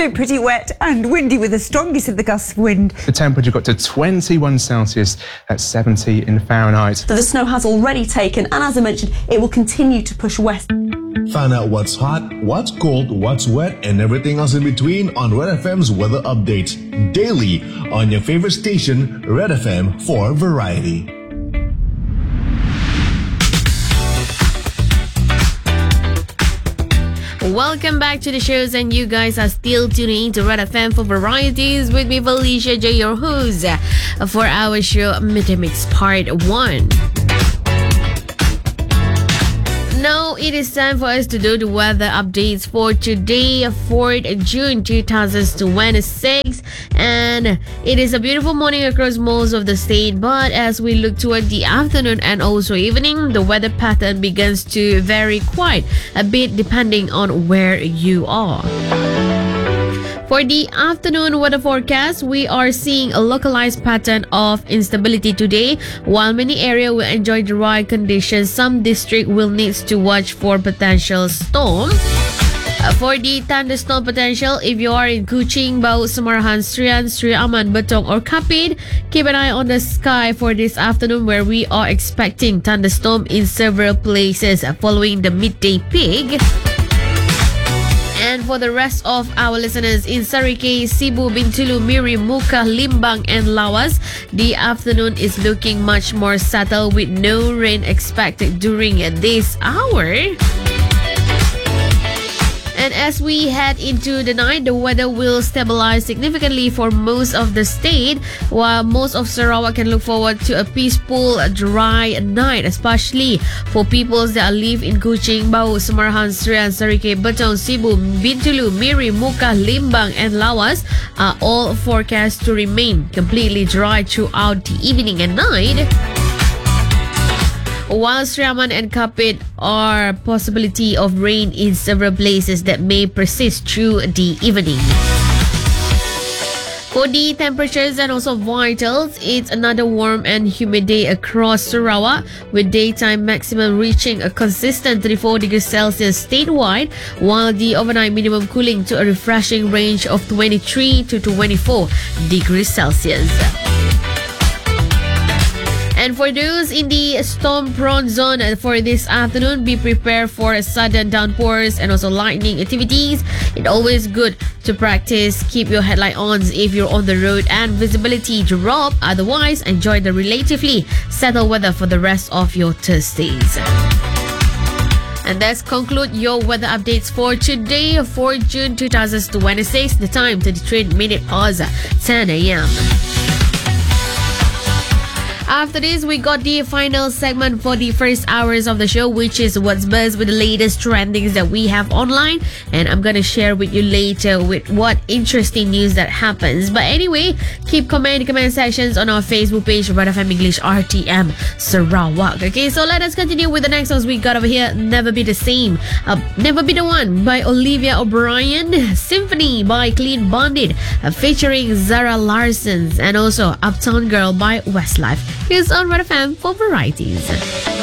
Also pretty wet and windy with the strongest of the gusts of wind. The temperature got to 21 Celsius, that's 70 in Fahrenheit. So the snow has already taken, and as I mentioned, it will continue to push west. Find out what's hot, what's cold, what's wet, and everything else in between on Red FM's weather update daily on your favorite station, Red FM, for variety. Welcome back to the shows, and you guys are still tuning in to Red FM for varieties with me, Felicia J, your host for our show Midday Mix Part 1. Now it is time for us to do the weather updates for today, 4th June 2026, and it is a beautiful morning across most of the state, but as we look toward the afternoon and also evening, the weather pattern begins to vary quite a bit depending on where you are. For the afternoon weather forecast, we are seeing a localized pattern of instability today. While many areas will enjoy dry conditions, some districts will need to watch for potential storm. For the thunderstorm potential, if you are in Kuching, Bau, Samarahan, Strian, Sri Aman, Betong or Kapit, keep an eye on the sky for this afternoon, where we are expecting thunderstorm in several places following the midday peak. And for the rest of our listeners in Sarike, Cebu, Bintulu, Miri, Muka, Limbang, and Lawas, the afternoon is looking much more settled with no rain expected during this hour. And as we head into the night, the weather will stabilize significantly for most of the state, while most of Sarawak can look forward to a peaceful, dry night, especially for people that live in Kuching, Bau, Samarahan, Strian, Sarike, Betong, Cebu, Bintulu, Miri, Muka, Limbang, and Lawas are all forecast to remain completely dry throughout the evening and night, while Sri Aman and Kapit are possibility of rain in several places that may persist through the evening. For the temperatures and also vitals, it's another warm and humid day across Sarawak, with daytime maximum reaching a consistent 34 degrees Celsius statewide, while the overnight minimum cooling to a refreshing range of 23 to 24 degrees Celsius. And for those in the storm-prone zone for this afternoon, be prepared for sudden downpours and also lightning activities. It's always good to practice. Keep your headlight on if you're on the road and visibility drop. Otherwise, enjoy the relatively settled weather for the rest of your Thursdays. And that's conclude your weather updates for today, 4 June 2026. The time, 33 minutes past 10 a.m. After this, we got the final segment for the first hours of the show, which is What's Buzz, with the latest trendings that we have online. And I'm going to share with you later with what interesting news that happens. But anyway, keep comment sections on our Facebook page, Red FM English RTM Sarawak. Okay, so let us continue with the next songs we got over here. Never Be the Same, Never Be the One by Olivia O'Brien, Symphony by Clean Bandit featuring Zara Larsson, and also Uptown Girl by Westlife. Here's on Red FM for varieties.